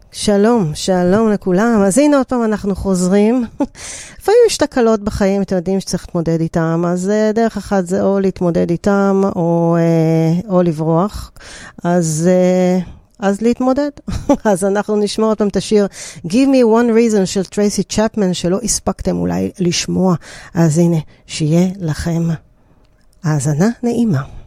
שלום, שלום לכולם. אז הנה עוד פעם אנחנו חוזרים. לפעמים יש תקלות בחיים, אתם יודעים שצריך להתמודד איתם, אז דרך אחת זה או להתמודד איתם או לברוח. אז להתמודד. אז אנחנו נשמע אותם את השיר Give Me One Reason של טרייסי צ'פמן, שלא הספקתם אולי לשמוע. אז הנה, שיהיה לכם האזנה נעימה.